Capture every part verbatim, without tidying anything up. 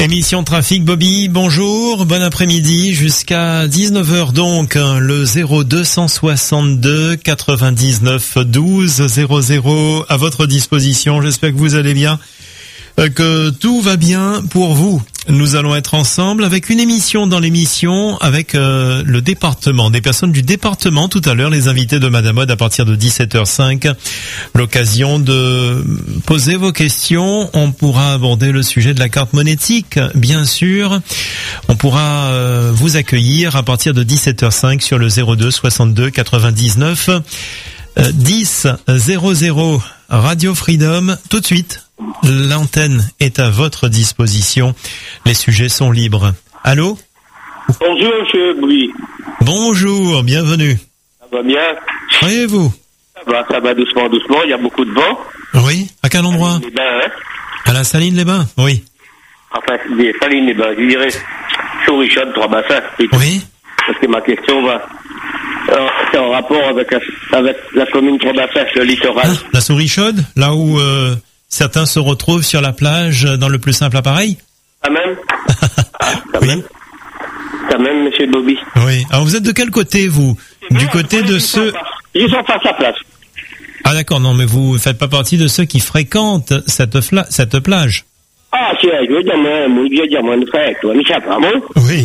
Émission Trafic, Bobby, bonjour, bon après-midi, jusqu'à dix-neuf heures donc, le zéro deux cent soixante-deux quatre-vingt-dix-neuf douze zéro zéro à votre disposition. J'espère que vous allez bien, que tout va bien pour vous. Nous allons être ensemble avec une émission dans l'émission avec euh, le département, des personnes du département tout à l'heure, les invités de Madame Mode à partir de dix-sept heures cinq. L'occasion de poser vos questions. On pourra aborder le sujet de la carte monétique, bien sûr. On pourra euh, vous accueillir à partir de dix-sept heures cinq sur le zéro deux soixante-deux quatre-vingt-dix-neuf dix zéro zéro. Radio Freedom, tout de suite. L'antenne est à votre disposition. Les sujets sont libres. Allô ? Bonjour, monsieur Bouy. Bonjour, bienvenue. Ça va bien ? Oui, et vous ? Ça va, ça va doucement, doucement. Il y a beaucoup de vent. Oui. À quel endroit ? Les bains, hein ? À la Saline-les-Bains, oui. Enfin, des Salines-les-Bains, je dirais Sourichonne, trois bassins. Oui. Parce que ma question va... Alors, c'est en rapport avec la, avec la commune Trois-Bassins, le littoral. Ah, la souris chaude, là où euh, certains se retrouvent sur la plage dans le plus simple appareil. Quand même ah, Quand oui. même Quand même, monsieur Bobby. Oui. Alors vous êtes de quel côté, vous ? Du côté de ceux... Ils sont face à place. Ah d'accord, non, mais vous ne faites pas partie de ceux qui fréquentent cette, fla... cette plage. Ah, c'est vrai, je veux dire, moi, je veux dire, moi, je fais, toi, mais ça va, moi. Oui.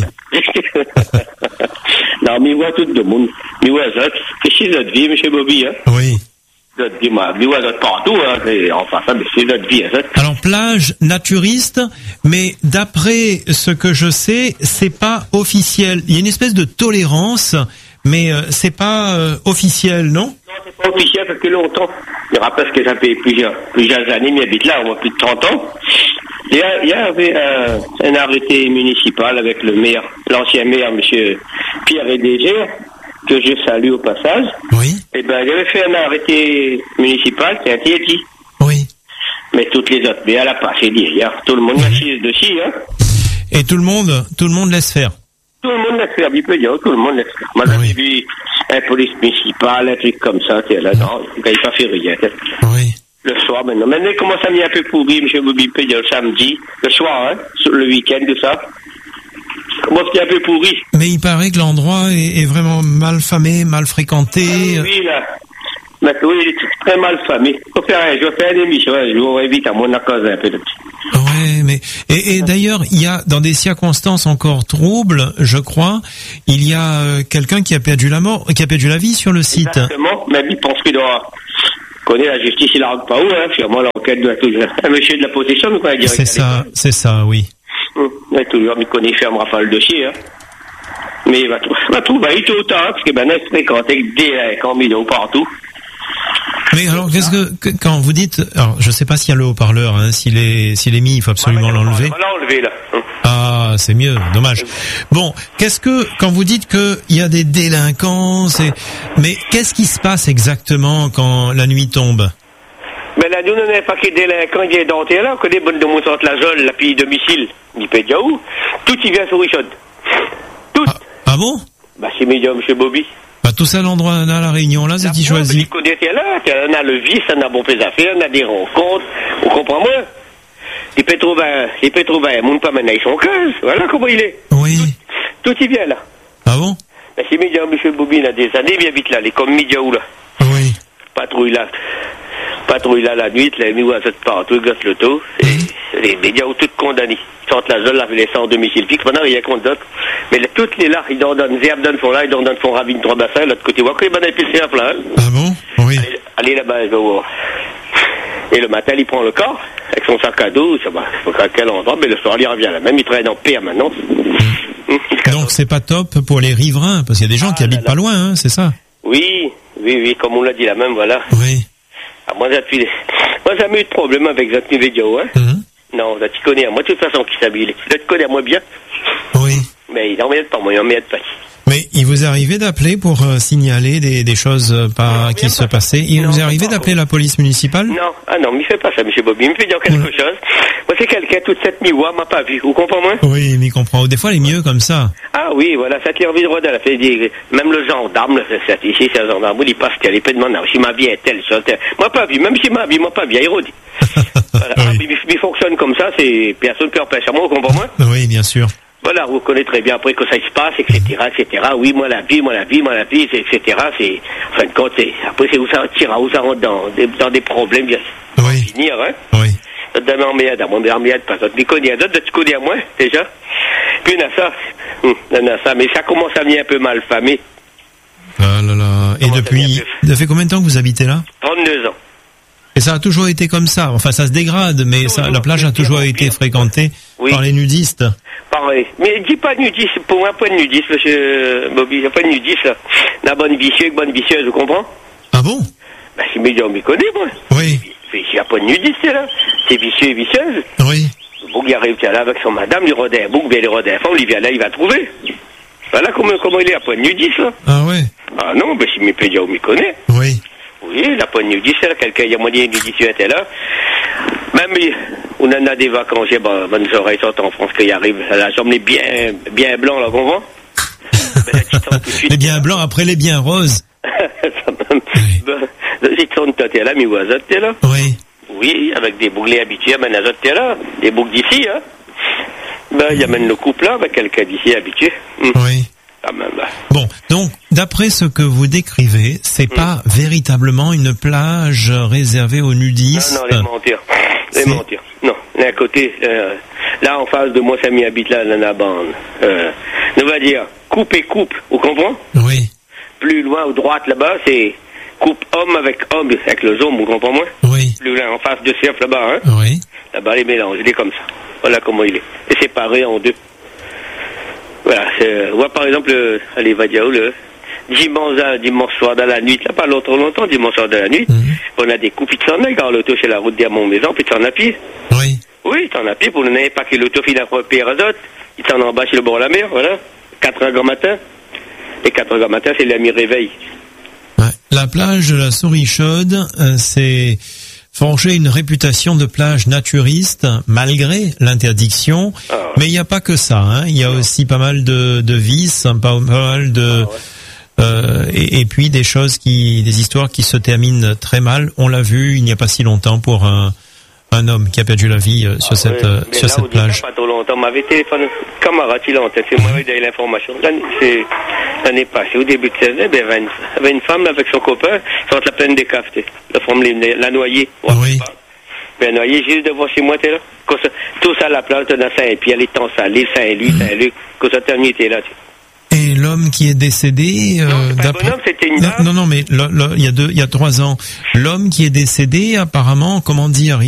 Non, mais moi, tout le monde. Mais ouais, ça, c'est notre vie, monsieur Bobby, hein. Oui. Notre vie, moi, mais ouais, notre partout, hein. C'est, enfin, ça, mais c'est notre vie, hein. Alors, plage naturiste, mais d'après ce que je sais, c'est pas officiel. Il y a une espèce de tolérance, mais euh, c'est pas euh, officiel, non? Non, c'est pas officiel parce que longtemps, je rappelle que ça fait plusieurs, plusieurs années, mais j'habite là, au moins plus de trente ans. Il y, a, il y avait un, un arrêté municipal avec le maire, l'ancien maire, monsieur Pierre Edégère, que je salue au passage. Oui. Eh ben, il avait fait un arrêté municipal qui a été dit. Oui. Mais toutes les autres, mais elle a pas fait dire, hier. Tout le monde Oui. a chié dessus, hein. Et tout le monde, tout le monde laisse faire. Tout le monde laisse faire, il peut dire, tout le monde laisse faire. Moi, Oui. j'ai vu un police municipal, un truc comme ça, t'es là, non, il n'a pas fait rien. Oui. Le soir, maintenant. Maintenant, il commence à venir un peu pourri, monsieur Bobby, peut dire le samedi, le soir, hein, sur le week-end, tout ça. Comment c'est un peu pourri? Mais il paraît que l'endroit est, est vraiment mal famé, mal fréquenté. Ah, oui, là. Maintenant, il est très mal famé. Faut faire un, je vais faire une émission, hein, je vous invite à mon cause un peu de Ouais, mais et, et d'ailleurs, il y a dans des circonstances encore troubles, je crois, il y a euh, quelqu'un qui a perdu la mort, qui a perdu la vie sur le site. Exactement, mais il pense qu'il doit connaître la justice, il la rentre pas où, hein, sûrement l'enquête doit toujours. Un monsieur de la possession, nous, quoi, dire. C'est ça, c'est ça, oui. Hum, il toujours, il connaît, il fermera pas le dossier, hein. Mais il va trouver, il va trouver, tout autant, hein, parce que ben, c'est fréquent, avec des délinquants, millions partout. Mais alors, qu'est-ce que, que quand vous dites, alors je sais pas s'il y a le haut-parleur, hein, s'il est s'il est mis, il faut absolument l'enlever. On va l'enlever là. Ah, c'est mieux, dommage. Bon, qu'est-ce que quand vous dites que il y a des délinquants, c'est mais qu'est-ce qui se passe exactement quand la nuit tombe? Ben là, nous, on n'a pas que des délinquants, il y a dentaires là, on connaît bonne de mon centre la Jole, la puis domicile, il peut dire où, tout y vient sur Richard. Tout. Ah, ah bon? Bah c'est médium, monsieur Bobby. Bah tout ça l'endroit là, la réunion là, c'est qui choisit. On connaît là, on a le vice, on a bon fait affaires, on a des rencontres, on comprend moi. Il peut trouver un, il peut trouver un monde pas maintenant, ils sont quinze, voilà comment il est. Oui. Tout, tout y vient là. Ah bon? Ben c'est médium, monsieur Bobby, il a des années, bien vite là, les comme médium là. Oui. Patrouille là. Patrouille là la nuit, la nuit, à cette partout, il gosse le taux. Et les médias ont tous condamnés. Ils sortent la zone, là, les sans domicile fixe. Maintenant, il y a contre d'autres. Mais là, toutes les là, ils en donnent, Zéab donne font là, ils en donnent font Ravine trois bassins, l'autre côté. Voilà, il va épicer à plein. Ah bon? Oui. Allez, allez là-bas, il va voir. Et le matin, il prend le corps, avec son sac à dos, ça va, faut à quel endroit, mais le soir, il revient là. Même, il travaille en permanence. Mmh. Donc, c'est pas top pour les riverains, parce qu'il y a des gens ah, qui habitent là, pas là. loin, hein, c'est ça? Oui, oui, oui, comme on l'a dit là même, voilà. Oui. Ah, moi, j'ai moi, j'ai jamais eu de problème avec cette vidéo, hein. Mm-hmm. Non, là, tu connais, moi, de toute façon, qui s'habille. Là, tu connais moi bien. Oui. Mais il n'emmerde pas, moi, il n'emmerde pas. Mais il vous est arrivé d'appeler pour euh, signaler des, des choses euh, pas, non, qui se pas. passaient. Il non, vous est arrivé d'appeler la police municipale? Non, ah non, mais il fait pas ça, monsieur Bobby. Il me fait dire quelque oui. chose. Moi, c'est quelqu'un, toute cette mi-voix, m'a pas vu. Vous comprenez, moi? Oui, mais il comprend. Des fois, il est mieux comme ça. Ah oui, voilà, ça tire envie de rodin. Fait dire, même le gendarme, là, c'est ici, c'est un gendarme, il passe qu'elle est pas de mon âge. Il m'a bien tel, ça, tel. Moi, pas vu. Même s'il m'a vu, moi, pas bien. Il redit. Voilà. Oui. Ah, mais il fonctionne comme ça, c'est personne ne peut empêcher moi, vous comprenez moi? Oui, bien sûr. Voilà, vous connaissez très bien après que ça se passe, et cetera, et cetera. Oui, moi la vie, moi la vie, moi la vie, et cetera. C'est, en fin de compte, c'est, après c'est où ça tira, où ça rentre dans des, dans des problèmes, bien Oui. finir, hein. Oui. D'autres en merde, mon merde, pas d'autres, mais connais, d'autres tu connais à moi, déjà. Puis on a ça, hum, on a ça, mais ça commence à venir un peu mal famé. Ah là là. Et Comment ça depuis, vient, ça fait combien de temps que vous habitez là? trente-deux ans. Et ça a toujours été comme ça. Enfin, ça se dégrade, mais Toujours, ça, la plage a c'est toujours pire, été pire. fréquentée Oui. par les nudistes. Pareil. Mais dis pas nudiste, pour moi, pas de nudiste, monsieur Bobby, il n'y a pas de nudiste, là. La bonne vicieuse, bonne vicieuse, vous comprenez? Ah bon? Ben, c'est médias, on m'y connaît, moi. Oui. Il n'y a pas de nudiste, là. C'est vicieux et vicieuse. Oui. Le bouc, il arrive, tiens, là, avec son madame, il rodait un bouc, bien, il rodait un femme, il vient là, il va trouver. Voilà comment, comment il est, il n'y a pas de nudiste, là. Ah ouais. Ah non, ben, si mes pédias, on m'y connaît. Oui. Oui, il n'a pas de nudiste, là. Quelqu'un, il y a moyen de nudiste, était là. Même, il- on en a des vacances, ben, bonnes oreilles sont en France, qu'il arrive. La jambe est bien, bien blanc, là, vous comprenez? Ben, là, tu sens tout de suite. Les biens blancs après les biens roses. J'ai tourné t'es là, mes voisins, t'es là. Oui. Oui, avec des boucliers habitués, mais les autres, t'es là. Des boucles d'ici, hein. Ben, il amène le couple là, avec quelqu'un d'ici habitué. Hum. Oui. Quand même, ben. Bon, donc, d'après ce que vous décrivez, c'est pas véritablement une plage réservée aux nudistes. Non, non, les mentir. Les C'est- mentir. Non, d'un côté, euh, là, en face de moi, ça m'y habite là, dans la bande. Euh, on va dire, coupe et coupe, vous comprenez? Oui. Plus loin, à droite, là-bas, c'est coupe homme avec homme, avec le zoom, vous comprenez moi? Oui. Plus loin, en face de cercle, là-bas, hein? Oui. Là-bas, les mélanges, il est comme ça. Voilà comment il est. Et séparé en deux. Voilà, c'est, ouais, par exemple, le, allez, va dire où, le dimanche, dimanche soir dans la nuit, là, pas longtemps, longtemps, dimanche soir dans la nuit, Mhm. on a des coupes, ils s'en aillent, quand l'auto chez la route de mon maison, puis ils s'en appuient. Oui. Oui, ils s'en appuient, pour ne pas que l'auto finisse à pire aux autres. Ils s'en en bas chez le bord de la mer, voilà. quatre heures du matin. Et quatre heures du matin, c'est la mi-réveil. Ouais. La plage de la Souris Chaude, euh, c'est forgé une réputation de plage naturiste malgré l'interdiction. Ah ouais. Mais il n'y a pas que ça. Hein. Il y a aussi pas mal de, de vices, hein, pas mal de Ah ouais. euh, et, et puis des choses qui, des histoires qui se terminent très mal. On l'a vu il n'y a pas si longtemps pour un un homme qui a perdu la vie euh, sur Ah cette ouais. euh, Mais sur là, cette au départ, plage. pas trop longtemps, on m'avait téléphoné. Camarade, il a en tête, c'est moi qui ai eu l'information. L'année, c'est, l'année passée, au début de l'année, ben, il y avait une, il y avait une femme avec son copain, sur la plaine des cafés. La femme, la, la noyée. Ouais, Oui. pas. Ben, noyée, juste devant chez moi, t'es là. Quand ça- tout ça, la plage, dans Saint-Pierre, les temps salés, Saint-Louis, Saint-Luc. Quand ça termine, t'es là, tu Et l'homme qui est décédé, euh, Non, c'est pas un d'après- bonhomme, c'était une non, dame. non, non, mais le- le- il y a deux, il y a trois ans, l'homme qui est décédé, apparemment, comment dire,